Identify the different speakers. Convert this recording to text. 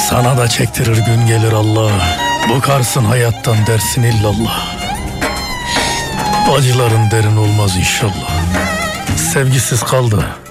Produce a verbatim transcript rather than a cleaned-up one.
Speaker 1: Sana da çektirir gün gelir Allah. Bıkarsın hayattan dersin illallah. Acıların derin olmaz inşallah. Sevgisiz kaldı